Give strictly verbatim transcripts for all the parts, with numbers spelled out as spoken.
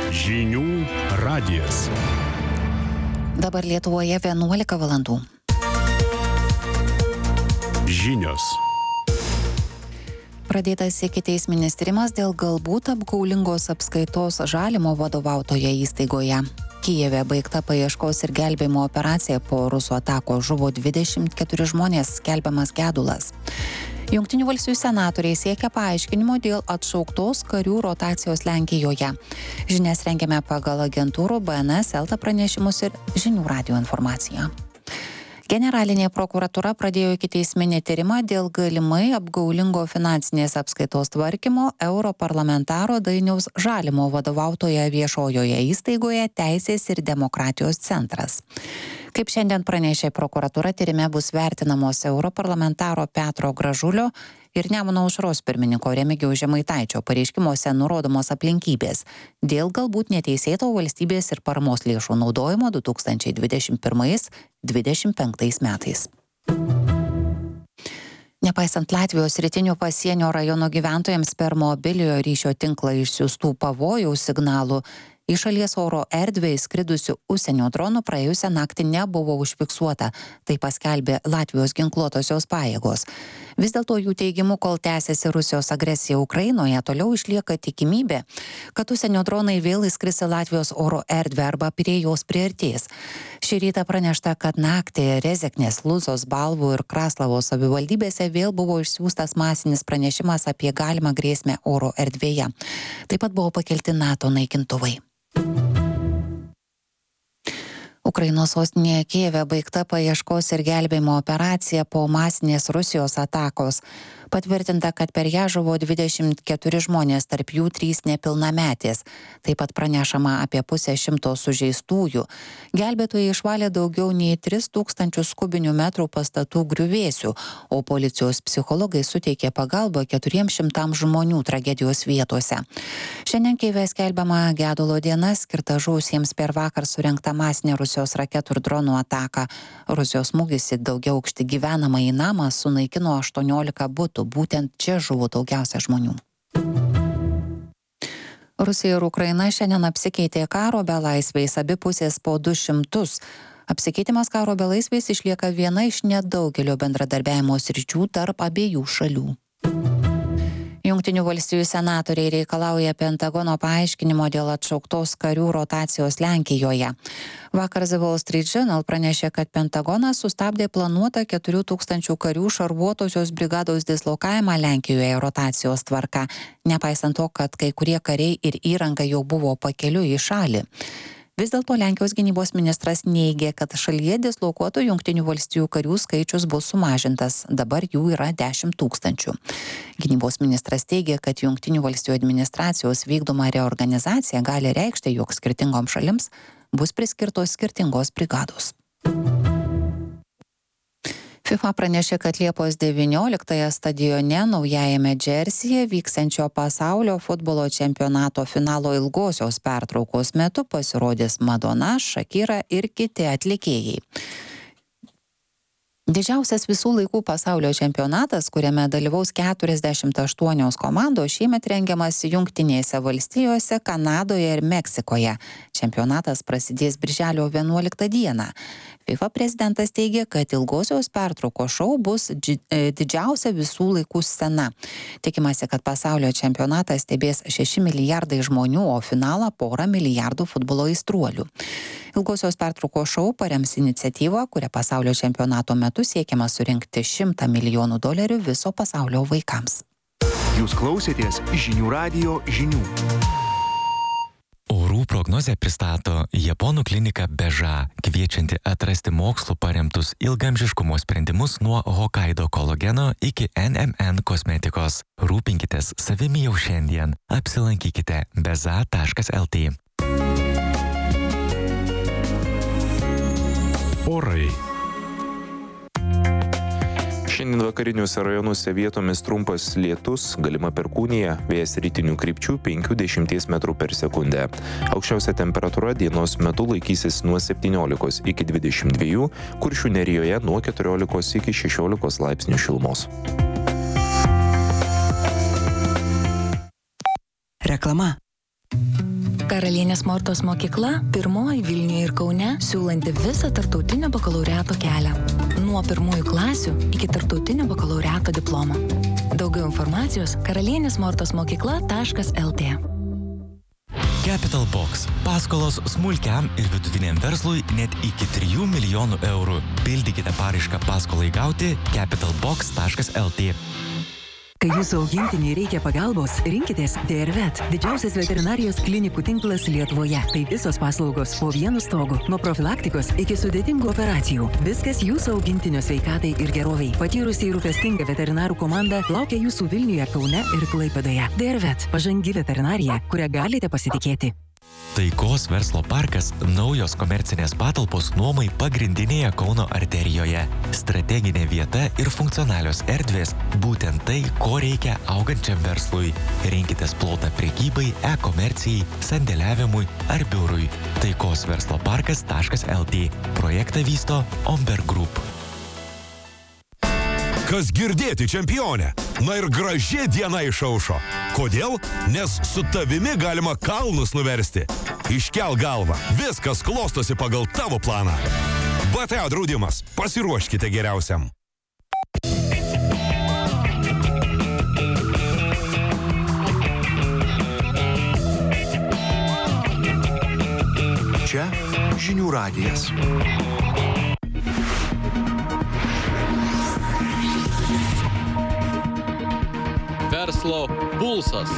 Žinių radijas. Dabar Lietuvoje vienuolika valandų. Žinios. Pradėtas ikiteisminis tyrimas dėl galbūt apgaulingos apskaitos Žalimo vadovautoje įstaigoje. Kijeve baigta paieškos ir gelbėjimo operacija, po rusų atakos žuvo dvidešimt keturi žmonės, skelbiamas gedulas. Jungtinių valstijų senatoriai siekia paaiškinimo dėl atšauktos karių rotacijos Lenkijoje. Žinias rengiame pagal agentūrų B N S, Elta pranešimus ir Žinių radijo informaciją. Generalinė prokuratūra pradėjo ikiteisminį tyrimą dėl galimai apgaulingo finansinės apskaitos tvarkymo europarlamentaro Dainiaus Žalimo vadovautoje viešojoje įstaigoje Teisės ir demokratijos centras. Kaip šiandien pranešė prokuratūra, tyrime bus vertinamos europarlamentaro Petro Gražulio ir Nemuno aušros pirmininko Remigijaus Žemaitaičio pareiškimuose nurodomos aplinkybės dėl galbūt neteisėto valstybės ir paramos lėšų naudojimo du tūkstančiai dvidešimt pirmais dvidešimt penktais metais. Nepaisant Latvijos rytinių pasienio rajono gyventojams per mobiliojo ryšio tinklą išsiųstų pavojaus signalų, į šalies oro erdvę įskridusių užsienio dronų praėjusią naktį nebuvo užfiksuota, tai paskelbė Latvijos ginkluotosios pajėgos. Vis dėlto jų teigimu, kol tęsiasi Rusijos agresija Ukrainoje, toliau išlieka tikimybė, kad užsienio dronai vėl įskris į Latvijos oro erdvę arba prie jos priartės. Šį rytą pranešta, kad naktį Rezeknės, Luzos, Balvų ir Kraslavos savivaldybėse vėl buvo išsiųstas masinis pranešimas apie galimą grėsmę oro erdvėje. Taip pat buvo pakelti NATO naikintuvai. Ukrainos sostinėje Kijeve baigta paieškos ir gelbėjimo operacija po masinės Rusijos atakos. Patvirtinta, kad per ją žuvo dvidešimt keturi žmonės, tarp jų trys nepilnametės. Taip pat pranešama apie pusę šimto sužeistųjų. Gelbėtojai išvalė daugiau nei tris tūkstančius kubinių metrų pastatų griuvėsių, o policijos psichologai suteikė pagalbą keturiems šimtams žmonių tragedijos vietose. Šiandien Kijeve skelbiama gedulo diena, skirta žuvusiems per vakar surengtą masinę Rusijos raketų ir dronų ataką. Rusijos smūgis į daugiaaukštį gyvenamąjį namą sunaikino aštuoniolika butų. Būtent čia žuvo daugiausia žmonių. Rusija ir Ukraina šiandien apsikeitė karo belaisviais, abi pusės po du šimtus. Apsikeitimas karo belaisviais išlieka viena iš nedaugelio bendradarbiavimo sričių tarp abiejų šalių. Jungtinių valstijų senatoriai reikalauja Pentagono paaiškinimo dėl atšauktos karių rotacijos Lenkijoje. Vakar The Wall Street Journal pranešė, kad Pentagonas sustabdė planuotą keturių tūkstančių karių šarvuotosios brigados dislokavimą Lenkijoje rotacijos tvarka, nepaisant to, kad kai kurie kariai ir įranga jau buvo pakeliui į šalį. Vis dėlto Lenkijos gynybos ministras neigė, kad šalyje dislokuotų Jungtinių valstijų karių skaičius bus sumažintas, dabar jų yra dešimt tūkstančių. Gynybos ministras teigė, kad Jungtinių valstijų administracijos vykdoma reorganizacija gali reikšti, jog skirtingoms šalims bus priskirtos skirtingos brigados. FIFA pranešė, kad Liepos devynioliktąją stadione Naujajame Džersyje vyksiančio pasaulio futbolo čempionato finalo ilgosios pertraukos metu pasirodys Madonna, Shakira ir kiti atlikėjai. Didžiausias visų laikų pasaulio čempionatas, kuriame dalyvaus keturiasdešimt aštuonios komandos, šiemet rengiamas Jungtinėse valstijose, Kanadoje ir Meksikoje. Čempionatas prasidės birželio vienuoliktą dieną. FIFA prezidentas teigia, kad ilgosios pertraukos šou bus didžiausia visų laikų scena. Tikimasi, kad pasaulio čempionatą stebės šeši milijardai žmonių, o finalą porą milijardų futbolo aistruolių. Ilgosios pertraukos šou parems iniciatyvą, kuria pasaulio čempionato metu siekiama surinkti šimtą milijonų dolerių viso pasaulio vaikams. Jūs klausėtės Žinių radijo žinių. Orų prognozę pristato Japonų klinika Beža, kviečianti atrasti mokslu paremtus ilgamžiškumo sprendimus nuo Hokkaido kolageno iki N M N kosmetikos. Rūpinkitės savimi jau šiandien. Apsilankykite beza taškas L T. Orai. Šiandien vakariniuose rajonuose vietomis trumpas lietus, galima perkūnija, vėjas rytinių krypčių penki dešimties metrų per sekundę. Aukščiausia temperatūra dienos metu laikysis nuo septyniolikos iki dvidešimt dviejų, Kuršių Nerijoje nuo keturiolikos iki šešiolikos laipsnių šilumos. Reklama. Karalienės Mortos mokykla pirmoji Vilniuje ir Kaune siūlanti visą tarptautinio bakalaureato kelią. Nuo pirmųjų klasių iki tarptautinio bakalaureato diplomo. Daugiau informacijos karalienės mortos mokykla taškas el tė. Capital Box. Paskolos smulkiam ir vidutiniam verslui net iki trijų milijonų eurų. Pildykite paraišką paskolai gauti capital box taškas el tė. Kai jūsų augintiniui reikia pagalbos, rinkitės D R Vet, didžiausias veterinarijos klinikų tinklas Lietuvoje. Tai visos paslaugos po vienu stogu, nuo profilaktikos iki sudėtingų operacijų. Viskas jūsų augintinio sveikatai ir geroviai. Patyrusiai rūpestinga veterinarų komanda laukia jūsų Vilniuje, Kaune ir Klaipėdoje. D R Vet, pažangi veterinarija, kurią galite pasitikėti. Taikos verslo parkas – naujos komercinės patalpos nuomai pagrindinėje Kauno arterijoje. Strateginė vieta ir funkcionalios erdvės – būtent tai, ko reikia augančiam verslui. Rinkitės plotą prekybai, e-komercijai, sandėliavimui ar biurui. Taikos verslo parkas taškas el tė. Projektą vysto Omberg Group. Kas girdėti, čempionė? Na ir graži diena išaušo. Kodėl? Nes su tavimi galima kalnus nuversti. Iškel galvą. Viskas klostosi pagal tavo planą. B T A draudimas. Pasiruoškite geriausiam. Čia Žinių radijas. Verslo pulsas.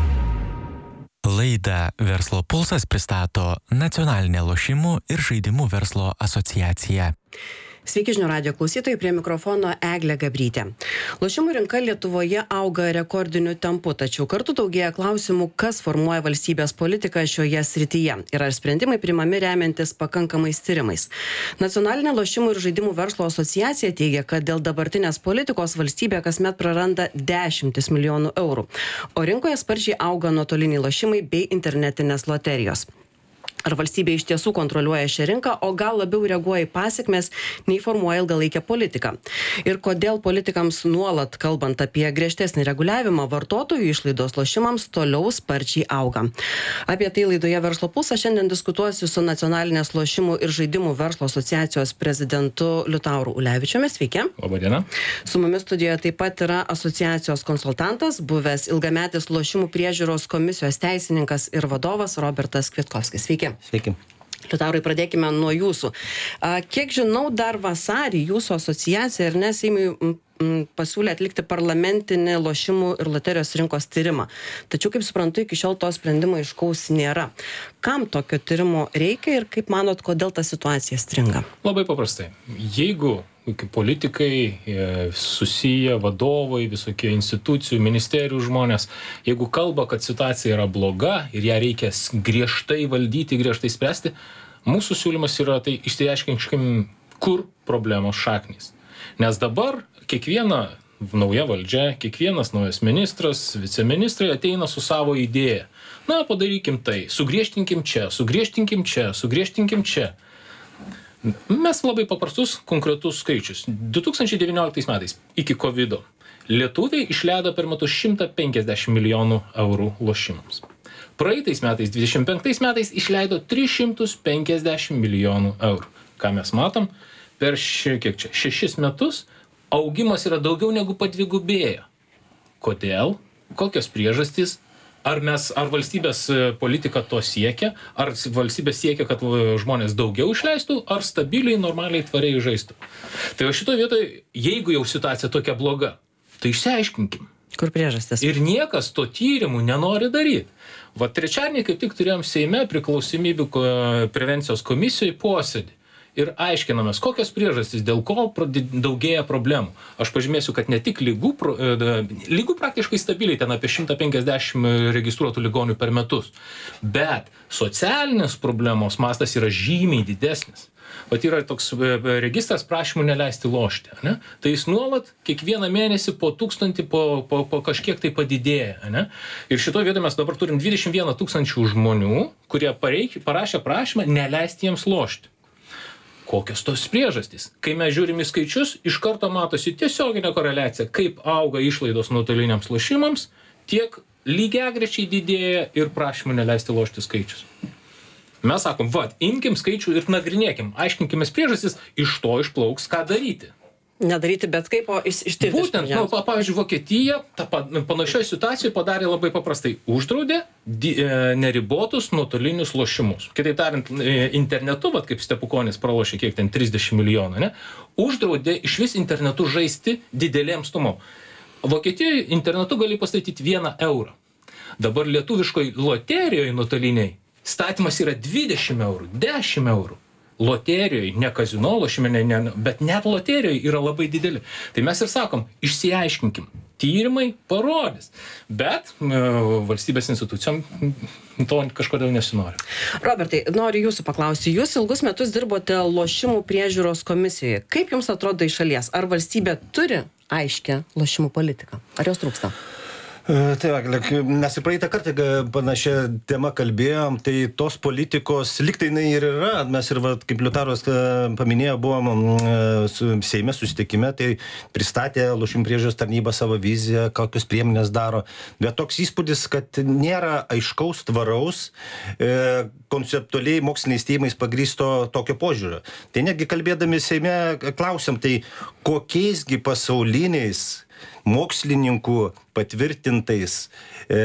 Laidą Verslo pulsas pristato Nacionalinė lošimų ir žaidimų verslo asociacija. Sveiki žinių radijo klausytojai, prie mikrofono Eglė Gabrytė. Lošimų rinka Lietuvoje auga rekordiniu tempu, tačiau kartu daugėja klausimų, kas formuoja valstybės politiką šioje srityje ir ar sprendimai priimami remiantis pakankamais tyrimais. Nacionalinė lošimų ir žaidimų verslo asociacija teigia, kad dėl dabartinės politikos valstybė kasmet praranda dešimtis milijonų eurų, o rinkoje sparčiai auga nuotoliniai lošimai bei internetinės loterijos. Ar valstybė iš tiesų kontroliuoja šią rinką, o gal labiau reaguoja į pasekmes, nei formuoja ilgalaikę politiką? Ir kodėl politikams nuolat, kalbant apie griežtesnį reguliavimą, vartotojų išlaidos lošimams toliau sparčiai auga? Apie tai laidoje Verslo pulsas šiandien diskutuosiu su Nacionalinės lošimų ir žaidimų verslo asociacijos prezidentu Liutauru Ulevičiumi. Sveiki. Labadiena. Su mumis studijoje taip pat yra asociacijos konsultantas, buvęs ilgametis lošimų priežiūros komisijos teisininkas ir vadovas Robertas Kvietkovskis. Sveiki. Sveiki. Liutaurai, pradėkime nuo jūsų. Kiek žinau, dar vasarį jūsų asociacija ir ne Seimui pasiūlė atlikti parlamentinį lošimų ir loterijos rinkos tyrimą. Tačiau, kaip suprantu, iki šiol to sprendimo aiškaus nėra. Kam tokio tyrimo reikia ir kaip manot, kodėl ta situacija stringa? Labai paprastai. Jeigu politikai, susiję vadovai, visokie institucijų, ministerijų žmonės, jeigu kalba, kad situacija yra bloga ir ją reikia griežtai valdyti, griežtai spręsti, mūsų siūlymas yra tai išsiaiškinkim, kur problemos šaknys. Nes dabar kiekviena nauja valdžia, kiekvienas naujas ministras, viceministrai ateina su savo idėja. Na, padarykim tai, sugriežtinkim čia, sugriežtinkim čia, sugriežtinkim čia. Mes labai paprastus, konkretus skaičius. du tūkstančiai devynioliktais metais iki kovido lietuviai išleido per metus šimtą penkiasdešimt milijonų eurų lošimams. Praeitais metais, dvidešimt penktais metais, išleido tris šimtus penkiasdešimt milijonų eurų. Ką mes matom? Per ši, kiek čia, šešis metus augimas yra daugiau negu padvigubėjo. Kodėl? Kokios priežastys? Ar mes, ar valstybės politika to siekia, ar valstybė siekia, kad žmonės daugiau išleistų, ar stabiliai, normaliai, tvariai žaistų. Tai va šitoje vietoje, jeigu jau situacija tokia bloga, tai išsiaiškinkim. Kur priežastis? Ir niekas to tyrimų nenori daryti. Va trečiadienį kaip tik turėjom Seime priklausomybių prevencijos komisijoje posėdį. Ir aiškinamės, kokios priežastys, dėl ko daugėja problemų. Aš pažymėsiu, kad ne tik lygų, lygų praktiškai stabiliai, ten apie šimtą penkiasdešimt registruotų ligonių per metus, bet socialinės problemos mastas yra žymiai didesnis. Vat yra toks registras prašymų neleisti lošti. Ne? Tai jis nuolat kiekvieną mėnesį po tūkstantį, po, po, po kažkiek tai padidėja. Ne? Ir šitoje vietoje mes dabar turim dvidešimt vieną tūkstančių žmonių, kurie pareik, parašė prašymą neleisti jiems lošti. Kokios tos priežastys? Kai mes žiūrim į skaičius, iš karto matosi tiesioginė koreliacija, kaip auga išlaidos nuotoliniams lošimams, tiek lygiagrečiai didėja ir prašymų neleisti lošti skaičius. Mes sakom, va, imkim skaičių ir nagrinėkim, aiškinkimės priežastis, iš to išplauks, ką daryti. Nedaryti bet kaip, o ištirti. Būtent, nu, pavyzdžiui, Vokietija ta, panašioje situacijoje padarė labai paprastai. Uždraudė di, e, neribotus nuotolinius lošimus. Kitaip tariant, e, internetu, vat, kaip Stepukonis pralošė, kiek ten trisdešimt milijonų, ne? Uždraudė iš vis internetu žaisti didelėm sumom. Vokietijoje internetu gali pastatyti vieną eurą. Dabar lietuviškoj loterijoje nuotoliniai statymas yra dvidešimt eurų, dešimt eurų. Loterijoje, ne kazino lošime, ne, ne, bet net loterijoje yra labai dideli. Tai mes ir sakom, išsiaiškinkim. Tyrimai parodys. Bet e, valstybės institucijom to kažkodėl nesinori. Robertai, noriu jūsų paklausti. Jūs ilgus metus dirbote lošimų priežiūros komisijoje. Kaip jums atrodo iš šalies? Ar valstybė turi aiškę lošimų politiką? Ar jos trūksta? Tai, mes į praeitą kartą panašią temą kalbėjom, tai tos politikos liktai ir yra. Mes ir, va, kaip Liutaras paminėjo, buvom Seime susitikime, tai pristatė lošimų priežiūros tarnyba savo viziją, kokios priemonės daro. Bet toks įspūdis, kad nėra aiškaus, tvaraus, konceptualiai moksliniais tyrimais pagrįsto tokio požiūrio. Tai netgi kalbėdami Seime klausiam, tai kokiaisgi pasauliniais mokslininkų patvirtintais e,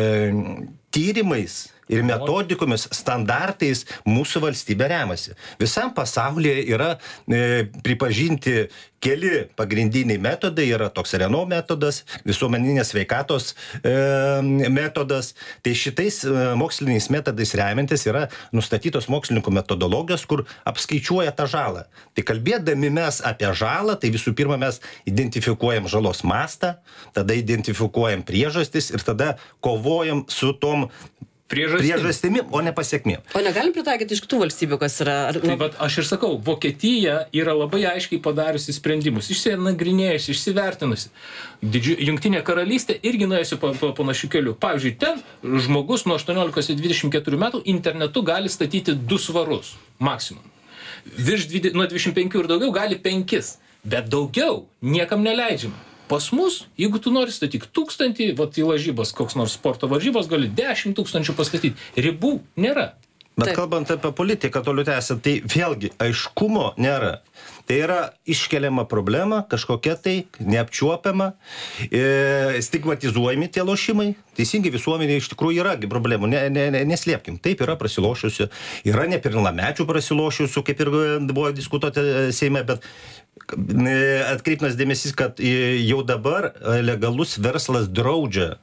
tyrimais ir metodikomis, standartais mūsų valstybė remasi. Visam pasaulyje yra e, pripažinti keli pagrindiniai metodai, yra toks Reno metodas, visuomeninės sveikatos e, metodas. Tai šitais e, moksliniais metodais remiantis yra nustatytos mokslininkų metodologijos, kur apskaičiuoja tą žalą. Tai kalbėdami mes apie žalą, tai visų pirma mes identifikuojam žalos mastą, tada identifikuojam priežastis ir tada kovojam su tom priežastimi, o ne pasiekmėm. O negalim pritaikyti iš kitų valstybių, kas yra... Ar, tai vat, aš ir sakau, Vokietija yra labai aiškiai padariusi sprendimus, išsinagrinėjusi, išsivertinusi. Didžiu, Jungtinė karalystė irgi nuėjusi pa, pa, panašių kelių. Pavyzdžiui, ten žmogus nuo aštuoniolikos iki dvidešimt keturių metų internetu gali statyti du svarus, maksimum. Virš dvidešimt, nuo dvidešimt penkių ir daugiau gali penkis, bet daugiau niekam neleidžiama. Pas mus, jeigu tu nori statyti tūkstantį, vat į lažybas, koks nors sporto varžybos, gali dešimt tūkstančių pastatyti. Ribų nėra. Bet Taip. Kalbant apie politiką, toliau tęsiant, tai vėlgi aiškumo nėra. Tai yra iškeliama problema, kažkokia tai neapčiuopiama, e, stigmatizuojami tie lošimai. Teisingai visuomenėje iš tikrųjų yra problemų, ne, ne, ne, neslėpkim. Taip yra prasilošiusių, yra nepilnamečių prasilošiusių, kaip ir buvo diskutuoti Seime, bet atkreiptinas dėmesys, kad jau dabar legalus verslas draudžia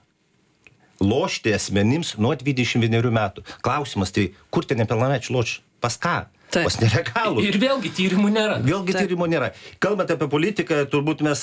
lošti asmenims nuo dvidešimt vienerių metų. Klausimas, tai kur tie nepilnamečiai lošia? Pas ką? Taip. Pas nelegalų. Ir vėlgi tyrimų nėra. Vėlgi Taip. tyrimų nėra. Kalbant apie politiką, turbūt mes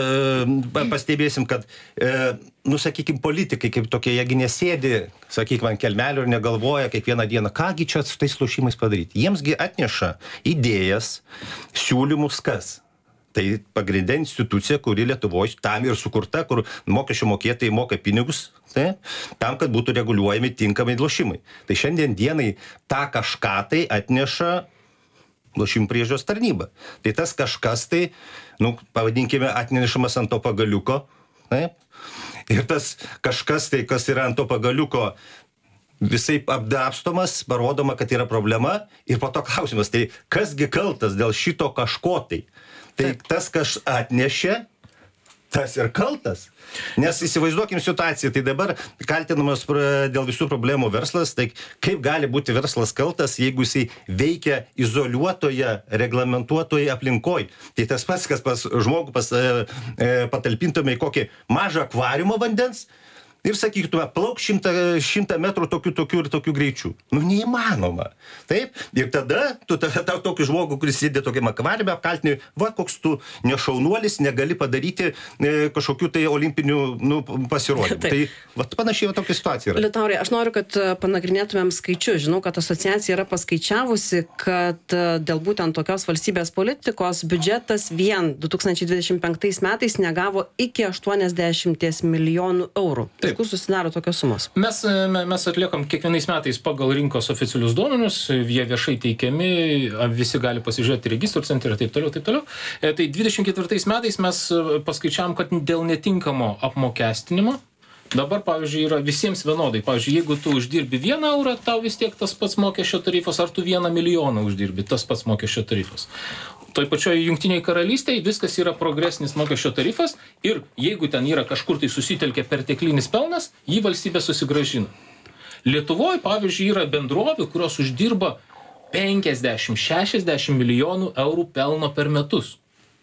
e, pastebėsim, kad, e, nu, sakykim, politikai kaip tokie, jeigu nesėdi, sakykim, ant kelmelio ir negalvoja kiekvieną dieną, kągi čia su tais lošimais padaryti. Jiemsgi atneša idėjas, siūlymus kas? Tai pagrindinė institucija, kuri Lietuvoje tam ir sukurta, kur mokesčių mokėtojai moka pinigus, tai, tam, kad būtų reguliuojami tinkamai lošimai. Tai šiandien dienai tą kažką tai atneša lošimų priežiūros tarnyba. Tai tas kažkas tai, nu, pavadinkime, atnešamas ant to pagaliuko. Tai, ir tas kažkas tai, kas yra ant to pagaliuko, visai apdrabstomas, parodoma, kad yra problema. Ir po to klausimas, tai kasgi kaltas dėl šito kažko tai? Tai Taip. Tas, kas atnešė, tas ir kaltas. Nes įsivaizduokim situaciją, tai dabar kaltinamas dėl visų problemų verslas, tai kaip gali būti verslas kaltas, jeigu jisai veikia izoliuotoje, reglamentuotoje aplinkoje. Tai tas pats, kas pas žmogų pas, e, patalpintume į kokį mažą akvariumą vandens, ir sakytume, plauk šimtą, šimtą metrų tokių, tokių ir tokių greičių. Nu, neįmanoma. Taip? Ir tada tu tą tokį žmogų, kuris sėdė tokiam akvariume, apkaltini, va, koks tu nešaunuolis, negali padaryti e, kažkokių tai olimpinių, nu, pasirodymų. Tai, va, panašiai va, tokia situacija yra. Liutaurai, aš noriu, kad panagrinėtumėm skaičius. Žinau, kad asociacija yra paskaičiavusi, kad dėl būtent tokios valstybės politikos biudžetas vien du tūkstančiai dvidešimt penktais metais negavo iki aštuoniasdešimt milijonų eurų. Taip. Kur susidaro tokios sumos? Mes, mes atliekam kiekvienais metais pagal rinkos oficialius duomenis, jie viešai teikiami, visi gali pasižiūrėti registrų centre ir taip toliau, taip toliau. Tai dvidešimt ketvirtais metais mes paskaičiavom, kad dėl netinkamo apmokestinimo Dabar, pavyzdžiui, yra visiems vienodai. Pavyzdžiui, jeigu tu uždirbi vieną eurą, tau vis tiek tas pats mokesčio tarifas, ar tu vieną milijoną uždirbi, tas pats mokesčio tarifas. Toj pačioj Jungtinėje karalystėje viskas yra progresinis mokesčio tarifas ir jeigu ten yra kažkur tai susitelkia perteklinis pelnas, jį valstybė susigrąžina. Lietuvoje, pavyzdžiui, yra bendrovių, kurios uždirba penkiasdešimt šešiasdešimt milijonų eurų pelno per metus.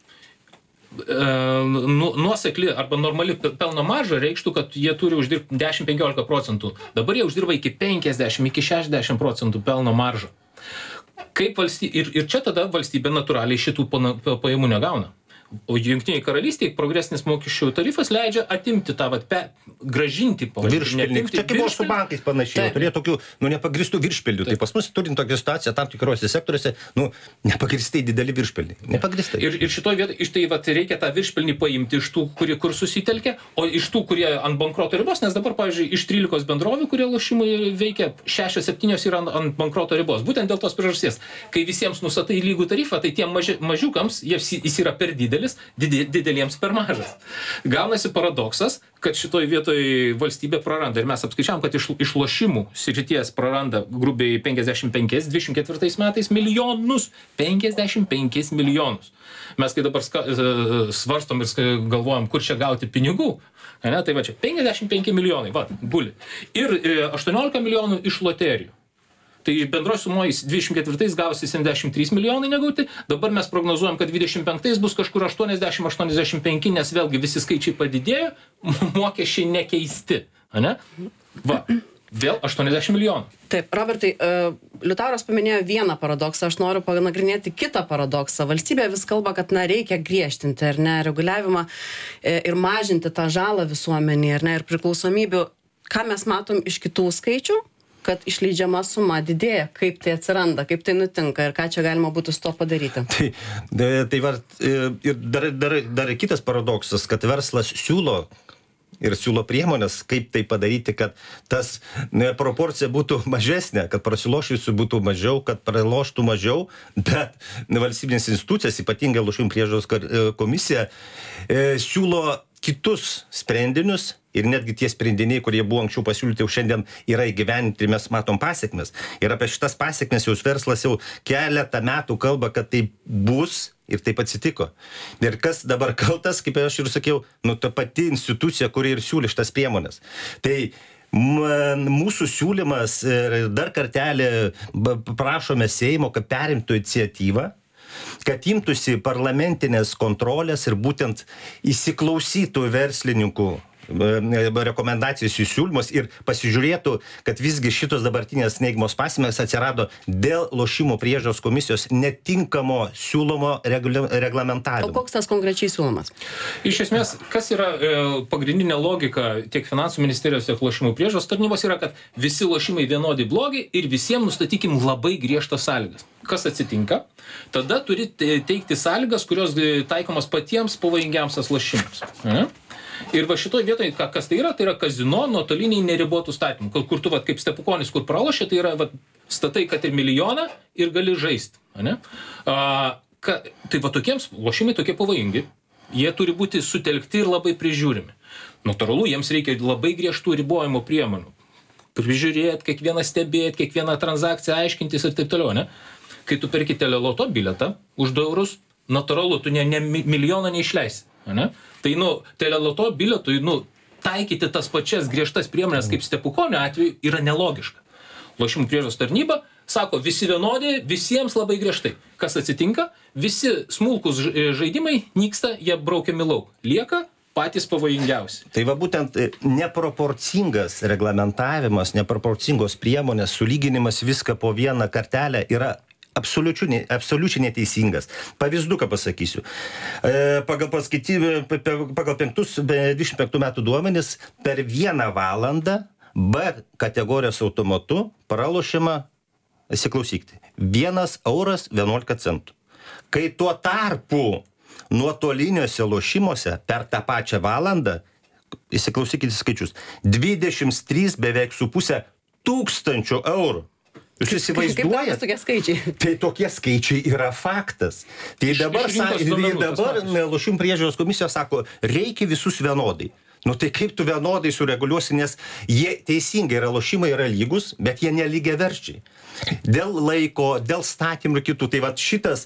Nuosekli arba normali pelno marža reikštų, kad jie turi uždirbti dešimt penkiolika procentų. Dabar jie uždirba iki penkiasdešimt, iki šešiasdešimt procentų pelno maržą. Kaip valstybė, ir, ir čia tada valstybė natūraliai šitų pajamų negauna. O Jungtinėje karalystėje progresinis mokesčių tarifas leidžia atimti tą, vat, pe, gražinti viršpilnį. Čia kaip buvo su bankais panašiai, turėjo tokių, nu, nepagristų viršpilnių. Tai pas mus turint tokią situaciją tam tikrose sektoriuose, nu, nepagristai dideli viršpilniai. Nepagristai. Ir, ir šitoj vietoj, iš tai, vat, reikia tą viršpilnį paimti iš tų, kurie kur susitelkia, o iš tų, kurie ant bankroto ribos, nes dabar, pavyzdžiui, iš trylikos bendrovių, kurie lošimai veikia, šešios septynios yra ant, ant bankroto ribos. Būtent dėl tos priežasties. Kai visiems nustatai lygų tarifą, tai tiem maži, mažiukams jis, jis yra per didelis, dideliems per mažas. Gaunasi paradoksas, kad šitoj vietoj valstybė praranda. Ir mes apskaičiavom, kad iš, iš lošimų srities praranda grubiai penkiasdešimt penkis, dvidešimt ketvirtais metais milijonus. penkiasdešimt penkis milijonus. Mes kai dabar ska, svarstom ir galvojam, kur čia gauti pinigų, ne, tai va čia penkiasdešimt penki milijonai, va, guli. Ir aštuoniolika milijonų iš loterijų. Tai bendroj sumoj dvidešimt ketvirtais gavosi septyniasdešimt trys milijonai negauti, dabar mes prognozuojam, kad dvidešimt penktais bus kažkur aštuoniasdešimt aštuoniasdešimt penki, nes vėlgi visi skaičiai padidėjo, mokesčiai nekeisti, ane? Va, vėl aštuoniasdešimt milijonų. Taip, Robertai, uh, Liutauras paminėjo vieną paradoksą, aš noriu panagrinėti kitą paradoksą. Valstybė vis kalba, kad na, reikia griežtinti ar ne, reguliavimą e, ir mažinti tą žalą visuomenį ar ne, ir priklausomybių. Ką mes matom iš kitų skaičių? Kad išleidžiama suma didėja, kaip tai atsiranda, kaip tai nutinka ir ką čia galima būtų su to padaryti. Tai, tai var, ir dar, dar, dar kitas paradoksas, kad verslas siūlo ir siūlo priemonės, kaip tai padaryti, kad tas ne, proporcija būtų mažesnė, kad prasilošusių būtų mažiau, kad praloštų mažiau, bet valstybinės institucijas, ypatingai lošimų priežiūros komisija, e, siūlo kitus sprendinius ir netgi tie sprendiniai, kurie buvo anksčiau pasiūlyti, jau šiandien yra įgyvendinti ir mes matom pasiekmes. Ir apie šitas pasiekmes jau verslas jau keletą metų kalba, kad tai bus ir taip atsitiko. Ir kas dabar kaltas, kaip aš ir sakiau, nu ta pati institucija, kuri ir siūlė šitas priemonės. Tai mūsų siūlymas ir dar kartelį prašome Seimo, kad perimtų iniciatyvą, kad imtųsi parlamentinės kontrolės ir būtent įsiklausytų verslininkų rekomendacijos įsiūlymus ir pasižiūrėtų, kad visgi šitos dabartinės neigiamos pasekmės atsirado dėl lošimų priežiūros komisijos netinkamo siūlomo reglamentavimo. O koks tas konkrečiai siūlomas? Iš esmės, kas yra e, pagrindinė logika tiek finansų ministerijos, tiek lošimų priežiūros tarnybos yra, kad visi lošimai vienodai blogi ir visiems nustatykim labai griežtas sąlygas. Kas atsitinka? Tada turi teikti sąlygas, kurios taikomos patiems pavojingiausias lošimams. Ne? Ir va šitoj vietoje, kas tai yra, tai yra kazino nuotoliniai neribotų statymų. Kur tu, va, kaip stepukonis, kur pralošia, tai yra, va, statai, kad ir milijoną ir gali žaisti. Ne? A, ka, tai va tokiems lošimai tokie pavojingi, jie turi būti sutelkti ir labai prižiūrimi. Natūralu, jiems reikia labai griežtų ribojimo priemonių. Prižiūrėti, kiekvieną stebėti, kiekvieną transakciją aiškintis ir taip toliau. Ne? Kai tu perki teleloto bilietą už du eurus, natūralu, tu ne, ne milijoną neišleisi. Ne? Tai, nu, teleloto bilietui, nu, taikyti tas pačias griežtas priemonės kaip stepukonio atveju yra nelogiška. Lošimų priežiūros tarnyba sako, visi vienodi, visiems labai griežtai. Kas atsitinka? Visi smulkus žaidimai nyksta, jie braukiami lauk. Lieka patys pavojingiausi. Tai va būtent neproporcingas reglamentavimas, neproporcingos priemonės, sulyginimas viską po vieną kartelę yra absoliučiai, absoliučiai neteisingas. Pavyzduką pasakysiu. E, pagal paskaitį, pagal penktus, dvidešimt penktų metų duomenis per vieną valandą B kategorijos automatu pralošiama, įsiklausykite, vienas euras vienuolika centų. Kai tuo tarpu nuotoliniuose lošimuose per tą pačią valandą, įsiklausykite skaičius, dvidešimt trys beveik su pusę tūkstančių eurų. Jūs įsivaizduojate? Tokie skaičiai? Tai tokie skaičiai yra faktas. Tai dabar, sa, dabar lošimų priežiūros komisija sako, reikia visus vienodai. Nu tai kaip tu vienodai sureguliuosi, nes jie teisingai yra, lošimai yra lygus, bet jie nelygiaverčiai. Dėl laiko, dėl statymų ir kitų. Tai va šitas,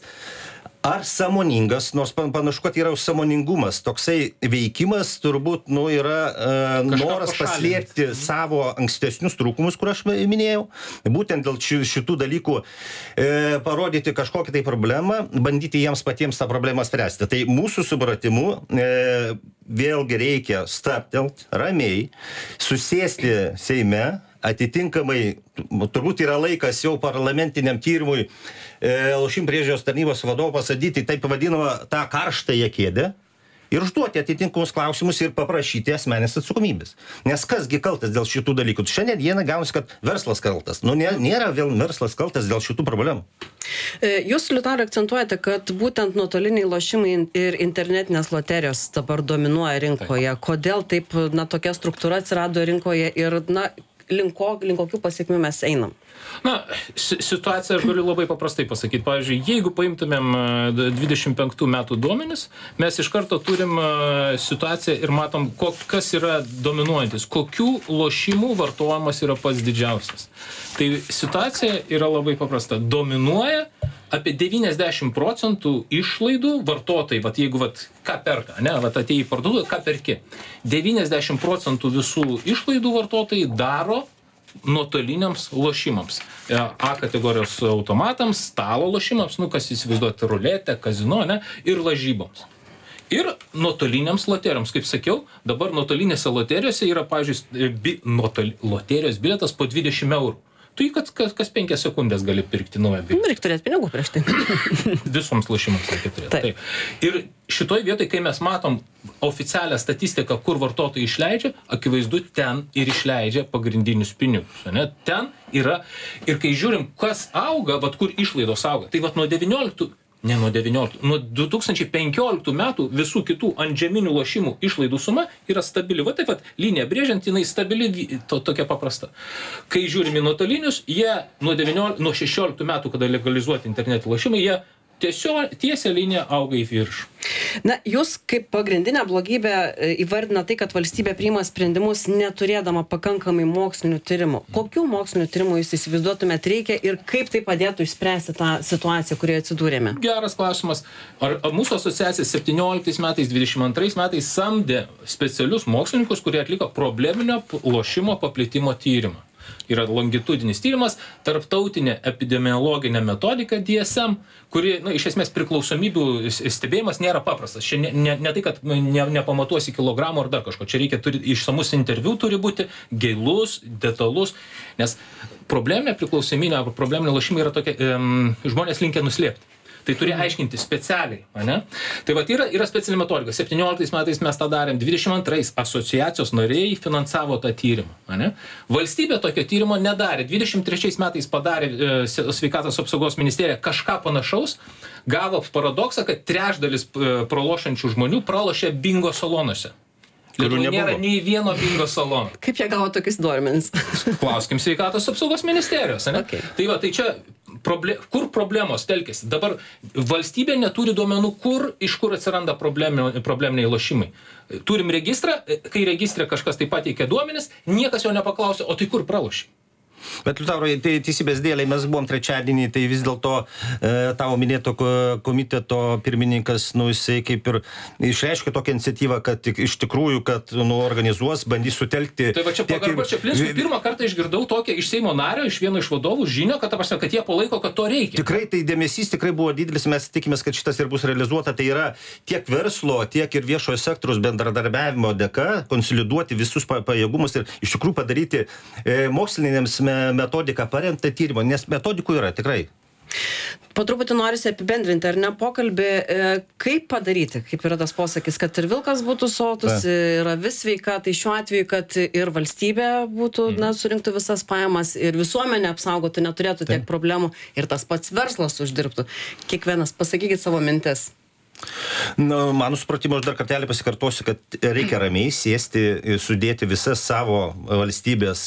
ar sąmoningas, nors panašu, kad yra sąmoningumas, toksai veikimas turbūt, nu, yra uh, noras paslėpti savo ankstesnius trūkumus, kur aš minėjau, būtent dėl šitų dalykų e, parodyti kažkokią tai problemą, bandyti jiems patiems tą problemą spręsti. Tai mūsų supratimu e, vėlgi reikia stabtelt, ramiai, susėsti Seime, atitinkamai, turbūt yra laikas jau parlamentiniam tyrimui e, lošimų priežiūros tarnybos vadovo pasadyti taip vadinamą tą karštąją kėdę ir užduoti atitinkamus klausimus ir paprašyti asmenės atsakomybės. Nes kasgi kaltas dėl šitų dalykų? Šiandien dieną gaunasi, kad verslas kaltas. Nu, nė, nėra vėl verslas kaltas dėl šitų problemų. Jūs, Liutaurai, akcentuojate, kad būtent nuotoliniai lošimai ir internetinės loterijos dabar dominuoja rinkoje. Kodėl taip, na, tokia struktūra atsirado rinkoje ir, na, link, ko, link kokių pasiekmių mes einam? Na, situaciją aš galiu labai paprastai pasakyti. Pavyzdžiui, jeigu paimtumėm dvidešimt penktų metų duomenis, mes iš karto turim situaciją ir matom, kas yra dominuojantis, kokių lošimų vartojimas yra pats didžiausias. Tai situacija yra labai paprasta. Dominuoja apie devyniasdešimt procentų išlaidų vartotojai, vat jeigu vat ką perka, ne, vat atėjai į parduotuvę, ką perki. devyniasdešimt procentų visų išlaidų vartotojai daro nuotoliniams lošimams. A kategorijos automatams, stalo lošimams, nu kas įsivaizduoti, ruletę, kazino, ne, ir lažyboms. Ir nuotoliniams loterijoms, kaip sakiau, dabar nuotolinėse loterijose yra, pavyzdžiui, bi, nuotol, loterijos bilietas po dvidešimt eurų. Tu jį kas, kas, kas penkias sekundės gali pirkti naują bilietą. Reikia turėti pinigų prieš tai. Visoms lošimams reikia turėti. Taip. Taip. Ir šitoj vietoj, kai mes matom oficialią statistiką, kur vartotojai išleidžia, akivaizdu, ten ir išleidžia pagrindinius pinigus. Ne? Ten yra, ir kai žiūrim, kas auga, vat kur išlaidos auga, tai vat nuo devynioliktų, ne nuo devynioliktų, nuo du tūkstančiai penkioliktų metų visų kitų antžeminių lošimų išlaidų suma yra stabili. Va taip pat linija brėžiant, jinai stabili, to, tokia paprasta. Kai žiūrime nuotolinius, jie nuo, devynioliktų, nuo šešioliktų metų, kada legalizuoti internetų lošimai, jie tiesiog tiesia linija auga į viršų. Na, jūs kaip pagrindinę blogybę įvardina tai, kad valstybė priima sprendimus neturėdama pakankamai mokslinių tyrimų. Kokių mokslinių tyrimų jūs įsivaizduotumėt reikia ir kaip tai padėtų išspręsti tą situaciją, kurioje atsidūrėme? Geras klausimas. Ar, ar mūsų asociacija septynioliktais metais, dvidešimt antrais metais samdė specialius mokslininkus, kurie atliko probleminio lošimo paplitimo tyrimą? Yra longitudinis tyrimas, tarptautinė epidemiologinė metodika D S M, kuri, na, iš esmės priklausomybių stebėjimas nėra paprastas. Čia ne, ne, ne tai, kad ne, nepamatuosi kilogramų ar dar kažko. Čia reikia, turi, išsamus interviu turi būti, gilus, detalus, nes probleminė priklausomybė arba probleminė lošimai yra tokia, um, žmonės linkę nuslėpti. Tai turi aiškinti specialiai, ane? Tai vat yra, yra speciali metodika. septynioliktais metais mes tą darėm, dvidešimt antrais asociacijos nariai finansavo tą tyrimą, ane? Valstybė tokio tyrimo nedarė. dvidešimt trečiais metais padarė e, sveikatos apsaugos ministerija kažką panašaus, gavo paradoksą, kad trečdalis e, pralošančių žmonių pralošė bingo salonuose. Lietuvoje nėra nei vieno bingo salono. Kaip jie gavo tokius duomenis? Klauskim sveikatos apsaugos ministerijos, ne? Okay. Tai va, tai čia proble- kur problemos telkėsi? Dabar valstybė neturi duomenų, kur, iš kur atsiranda probleminiai, probleminiai lošimai. Turim registrą, kai registre kažkas tai pateikia duomenis, niekas jo nepaklausė, o tai kur pralošė? Bet, Liutaurai, tai teisybės dėliai mes buvom trečiadienį, tai vis dėlto e, tavo minėto komiteto pirmininkas, nu, jisai kaip ir išreiškė tokią iniciatyvą, kad tik, iš tikrųjų, kad, nu, organizuos, bandys sutelkti. Tai va čia pagarba čia Plinskui, pirmą kartą išgirdau tokią iš Seimo nario, iš vieno iš vadovų žinią, kad, prasme, kad jie palaiko, kad to reikia. Tikrai tai dėmesys tikrai buvo didelis, mes tikimės, kad šitas ir bus realizuota. Tai yra tiek verslo, tiek ir viešojo sektoriaus bendradarbiavimo dėka konsoliduoti visus pajėgumus ir iš tikrųjų padaryti e, mokslinėms metodiką paremtą tyrimo, nes metodikų yra tikrai. Po truputį norisi apibendrinti, ar ne, pokalbį, kaip padaryti, kaip yra tas posakis, kad ir vilkas būtų sotus, ir avis sveika, tai šiuo atveju, kad ir valstybė būtų, na, surinktų visas pajamas, ir visuomenė apsaugotų, neturėtų tiek problemų, ir tas pats verslas uždirbtų. Kiekvienas, pasakykit savo mintis. Na, mano supratimo, aš dar kartelį pasikartosiu, kad reikia ramiai sėsti, sudėti visas savo valstybės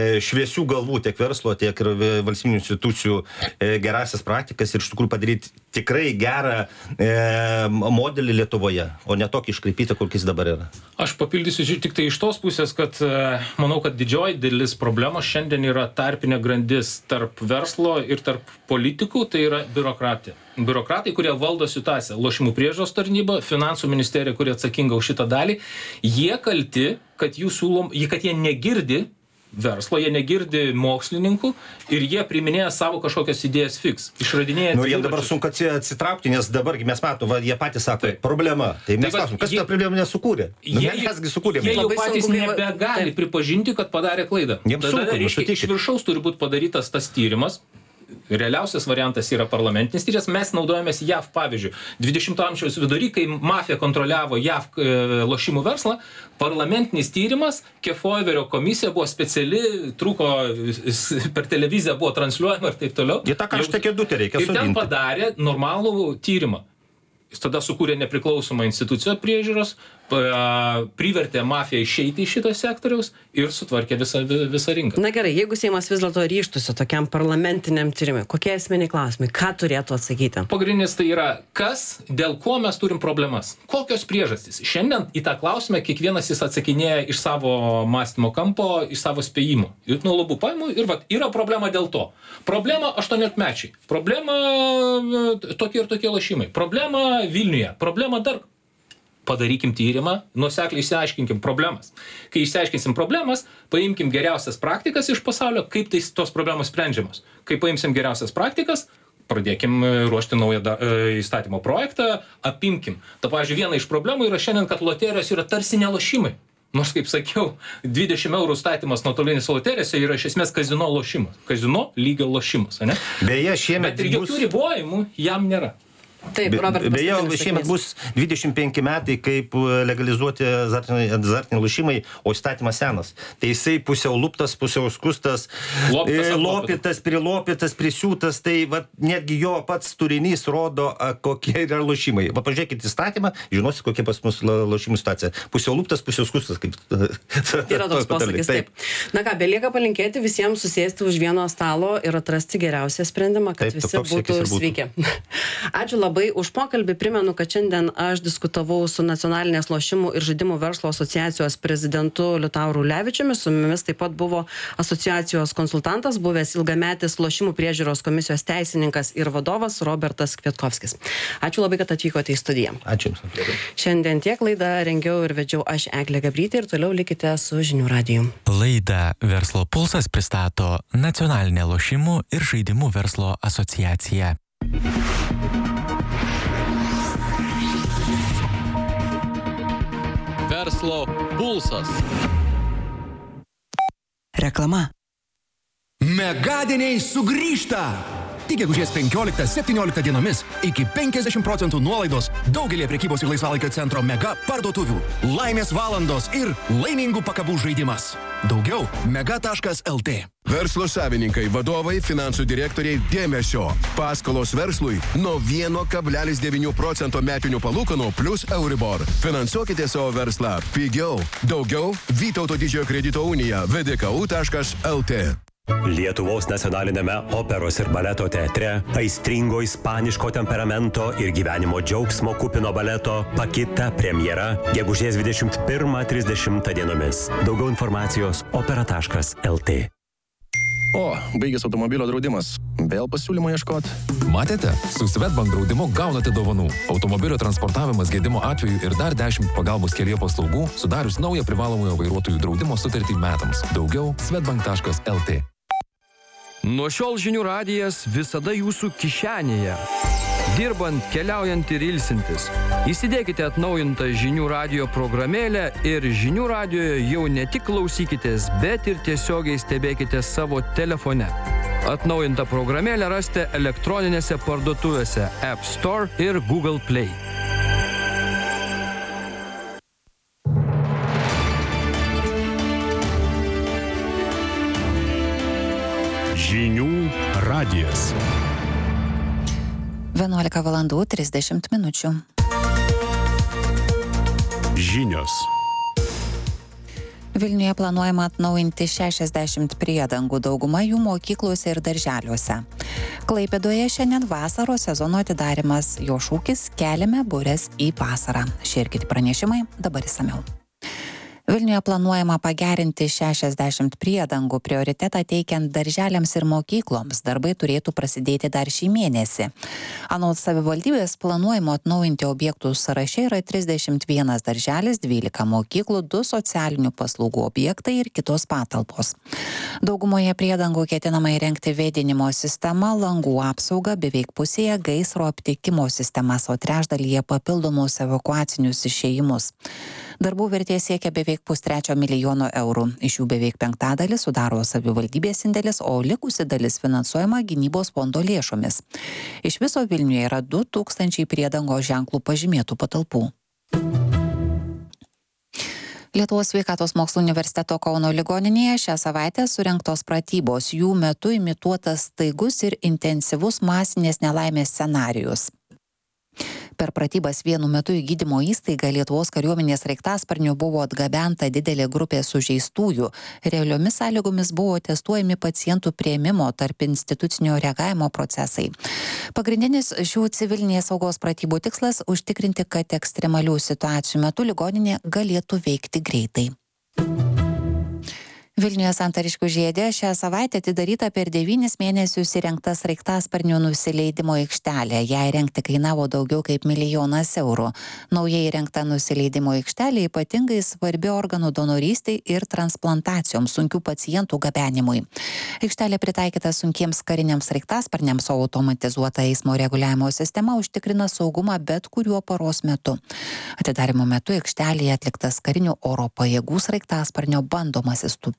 šviesių galvų, tiek verslo, tiek ir valstybinių institucijų gerasias praktikas ir iš tikrųjų padaryti tikrai gerą e, modelį Lietuvoje, o ne tokį iškreipytą, kokiais dabar yra. Aš papildysiu tik tai iš tos pusės, kad manau, kad didžioji dalis problemos šiandien yra tarpinė grandis tarp verslo ir tarp politikų, tai yra biurokratija. Biurokratai, kurie valdo situaciją, lošimų priežiūros tarnyba, finansų ministerija, kurie atsakinga už šitą dalį, jie kalti, kad jų siūlom, kad jie negirdi verslo, jie negirdi mokslininkų ir jie priiminėja savo kažkokias idėjas fix. Išradinėja. Nu, jie dabar sunku atsitraukti, nes dabar mes matome, va, jie patys sako, tai problema. Tai mes klausom, kas jie, tą problemą nesukūrė? Nu, jie, mesgi sukūrėme. Jie jau patys nebegali pripažinti, kad padarė klaidą. Jiems sunku, Tada, reiškia, iš viršaus turi būti padarytas tas tyrimas. Realiausias variantas yra parlamentinis tyrimas. Mes naudojamės J A V pavyzdžių. dvidešimto amžiaus vidury, kai mafija kontroliavo J A V e, lošimų verslą, parlamentinis tyrimas, Kefauverio komisija buvo speciali, truko per televiziją, buvo transliuojama ir taip toliau. Jie tą karštą kėdutę reikia sudinti. Ir ten sudinti. padarė normalų tyrimą. Jis tada sukūrė nepriklausomą instituciją priežiūros, privertė mafiją išeiti iš šito sektoriaus ir sutvarkė visą, visą rinką. Na gerai, jeigu Seimas vis dėlto ryštųsi tokiam parlamentiniam tyrimui, kokie esminiai klausimai, ką turėtų atsakyti? Pagrindinis tai yra, kas, dėl ko mes turim problemas, kokios priežastys. Šiandien į tą klausimą kiekvienas jis atsakinėja iš savo mąstymo kampo, iš savo spėjimų. Ir nuo lubų paimų ir va, yra problema dėl to. Problema aštuoniolikmečiai, problema tokie ir tokie lošimai, problema Vilniuje, problema dar. Padarykim tyrimą, nuosekliai išsiaiškinkim problemas. Kai išsiaiškinsim problemas, paimkim geriausias praktikas iš pasaulio, kaip tai tos problemos sprendžiamos. Kai paimsim geriausias praktikas, pradėkim ruošti naują da, e, įstatymo projektą, apimkim. Ta, pavyzdžiui, viena iš problemų yra šiandien, kad loterijos yra tarsi nelošimai. Nors, kaip sakiau, dvidešimt eurų statymas nuotolinės loterijose yra iš esmės kazino lošimas. Kazino lygio lošimas, ne? Beje, šiemet Bet ir jokių bus... ribojimų jam nėra. Taip, Robertas. Beje, šiemet bus dvidešimt penki metai, kaip legalizuoti azartiniai, azartiniai lošimai, o įstatymas senas. Tai jisai pusiau luptas, pusiau skustas, Lopytas, lopytas, prilopytas, prisiūtas, tai va, netgi jo pats turinys rodo, a, kokie yra lošimai. Va, pažiūrėkit įstatymą, žinosi, kokia pas mus lošimų situacija. Pusiau luptas, pusiau skustas. Kaip... Yra toks posakis, taip. Na ką, belieka palinkėti visiems susėsti už vieno stalo ir atrasti geriausią sprendimą, kad taip, visi būtų sveiki. Ačiū labai už pokalbį. Primenu, kad šiandien aš diskutavau su Nacionalinės lošimų ir žaidimų verslo asociacijos prezidentu Liutauru Levičiumi. Su mumis taip pat buvo asociacijos konsultantas, buvęs ilgametis lošimų priežiūros komisijos teisininkas ir vadovas Robertas Kvietkovskis. Ačiū labai, kad atvykote į studiją. Ačiū. Šiandien tiek laidą rengiau ir vedžiau aš Eglė Gabrytė ir toliau likite su Žinių radiju. Laidą Verslo pulsas pristato Nacionalinė lošimų ir žaidimų verslo asociacija. Verslo pulsas. Reklama. Megadieniai sugrįžta! Tik gegužės penkioliktą septynioliktą dienomis iki penkiasdešimt procentų nuolaidos daugelį prekybos ir laisvalaikio centro Mega parduotuvių. Laimės valandos ir laimingų pakabų žaidimas. Daugiau mega taškas el tė. Verslo savininkai, vadovai, finansų direktoriai, dėmesio. Paskolos verslui nuo vieno kablelis devyni procento metinių palūkanų plus Euribor. Finansuokite savo verslą pigiau. Daugiau Vytauto didžiojo kredito unija v d k u taškas el tė. Lietuvos nacionalinėme operos ir baleto teatre aistringo ispaniško temperamento ir gyvenimo džiaugsmo kupino baleto Pakita premjera gegužės dvidešimt pirmą trisdešimtą dienomis. Daugiau informacijos opera taškas el tė. O, baigęs automobilio draudimas. Vėl pasiūlymo ieškoti. Matėte? Su Swedbank draudimu gaunate dovanų. Automobilio transportavimas gedimo atveju ir dar dešimt pagalbos kelyje paslaugų sudarius naują privalomojo vairuotojų draudimo sutartį metams. Daugiau swedbank taškas el tė. Nuo šiol Žinių radijas visada jūsų kišenėje. Dirbant, keliaujant ir ilsintis. Įsidėkite atnaujintą Žinių radijo programėlę ir Žinių radijoje jau ne tik klausykitės, bet ir tiesiogiai stebėkite savo telefone. Atnaujintą programėlę rasite elektroninėse parduotuvėse App Store ir Google Play. Žinių radijas. vienuolika valandų trisdešimt minučių. Žinios. Vilniuje planuojama atnaujinti šešiasdešimt priedangų, dauguma jų mokyklose ir darželiuose. Klaipėdoje šiandien vasaros sezono atidarymas. Jo šūkis keliame bures į vasarą. Šie ir kiti pranešimai dabar išsamiau. Vilniuje planuojama pagerinti šešiasdešimt priedangų, prioritetą teikiant darželiams ir mokykloms. Darbai turėtų prasidėti dar šį mėnesį. Anot savivaldybės planuojamo atnaujinti objektų sąraše yra trisdešimt vienas darželis, dvylika mokyklų, du socialinių paslaugų objektai ir kitos patalpos. Daugumoje priedangų ketinama įrengti vėdinimo sistemą, langų apsaugą, beveik pusėje gaisro aptikimo sistemas, o trečdalyje papildomus evakuacinius išėjimus. Darbų vertė siekia beveik pustrečio milijono eurų. Iš jų beveik penktadalį sudaro savivaldybės indėlis, o likusi dalis finansuojama gynybos fondo lėšomis. Iš viso Vilniuje yra du tūkstančiai priedangos ženklų pažymėtų patalpų. Lietuvos sveikatos mokslų universiteto Kauno ligoninėje šią savaitę surengtos pratybos. Jų metu imituotas staigus ir intensyvus masinės nelaimės scenarijus. Per pratybas vienu metu į gydymo įstaigą Lietuvos kariuomenės sraigtasparniu buvo atgabenta didelė grupė sužeistųjų. Realiomis sąlygomis buvo testuojami pacientų priėmimo tarp institucinio reagavimo procesai. Pagrindinis šių civilinės saugos pratybų tikslas – užtikrinti, kad ekstremalių situacijų metu ligoninė galėtų veikti greitai. Vilniuje Santariškių žiede šią savaitę atidaryta per devynis mėnesius įrengta sraigtasparnių nusileidimo aikštelė. Ją įrengti kainavo daugiau kaip milijonas eurų. Naujai įrengta nusileidimo aikštelė ypatingai svarbi organų donorystei ir transplantacijoms, sunkių pacientų gabenimui. Aikštelė pritaikyta sunkiems kariniams sraigtasparniams, o automatizuota eismo reguliavimo sistema užtikrina saugumą bet kuriuo paros metu. Atidarymo metu aikštelėje atliktas karinių oro pajėgų sraigtasparnio bandomasis tūpimas.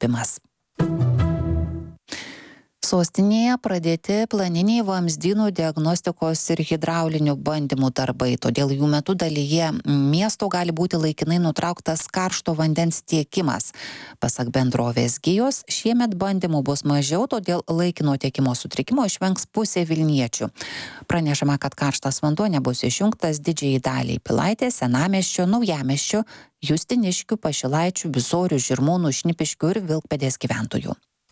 Sostinėje pradėti planiniai vamzdynų diagnostikos ir hidraulinių bandymų darbai, todėl jų metu dalyje miesto gali būti laikinai nutrauktas karšto vandens tiekimas. Pasak bendrovės Gijos, šiemet bandymų bus mažiau, todėl laikino tiekimo sutrikimo išvengs pusė vilniečių. Pranešama, kad karštas vanduo nebus išjungtas didžiai daliai Pilaitės, Senamiesčio, Naujamiesčio, Justiniškių, Pašilaičių, Visorių, Žirmūnų, Šnipiškių ir Vilkpėdės gyventojų.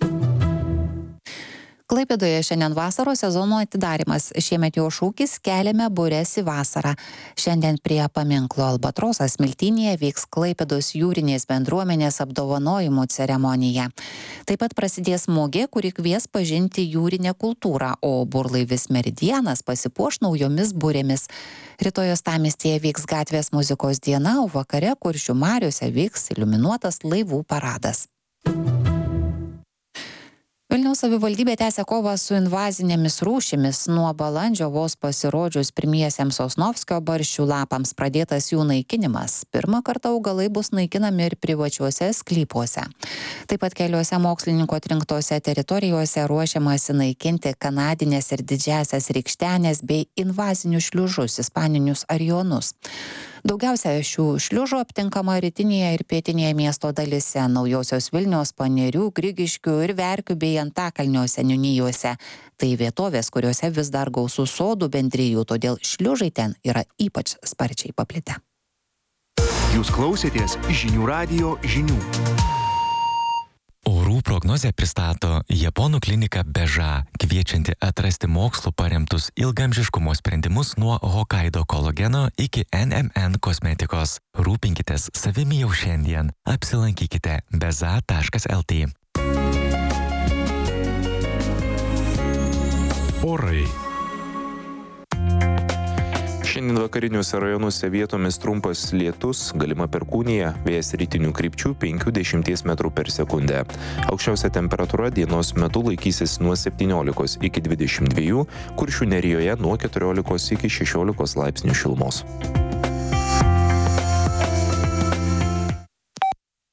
Klaipėdoje šiandien vasaros sezono atidarymas. Šiemet jo šūkis keliame bures į vasarą. Šiandien prie paminklo Albatrosas Smiltynėje vyks Klaipėdos jūrinės bendruomenės apdovanojimų ceremonija. Taip pat prasidės mugė, kuri kvies pažinti jūrinę kultūrą, o burlaivis Meridianas pasipuoš naujomis burėmis. Rytoj uostamiestyje vyks gatvės muzikos diena, o vakare Kuršių mariose vyks iliuminuotas laivų paradas. Vilniaus savivaldybė tęsia kovą su invazinėmis rūšimis. Nuo balandžio vos pasirodžius pirmiesiems Sosnovskio barščių lapams pradėtas jų naikinimas. Pirmą kartą augalai bus naikinami ir privačiuose sklypuose. Taip pat keliuose mokslininkų atrinktose teritorijose ruošiamasi naikinti kanadinės ir didžiasias rykštenės bei invazinius šliužus, ispaninius arionus. Daugiausia šių šliužų aptinkama rytinėje ir pietinėje miesto dalyse, Naujosios Vilnios, Panerių, Grigiškių ir Verkių bei Antakalnio seniūnijose. Tai vietovės, kuriuose vis dar gausu sodų bendrijų, todėl šliužai ten yra ypač sparčiai paplitę. Jūs klausėtės žinių radijo žinių. Orų prognozę pristato Japonų klinika Beža, kviečianti atrasti mokslu paremtus ilgamžiškumo sprendimus nuo Hokaido kolageno iki N M N kosmetikos. Rūpinkitės savimi jau šiandien. Apsilankykite beza taškas el tė. Orai. Šiandien vakariniuose rajonuose vietomis trumpas lietus, galima perkūnija, vėjas rytinių krypčių penki dešimties metrų per sekundę. Aukščiausia temperatūra dienos metu laikysis nuo septyniolikos iki dvidešimt dviejų, Kuršių nerijoje nuo keturiolikos iki šešiolikos laipsnių šilumos.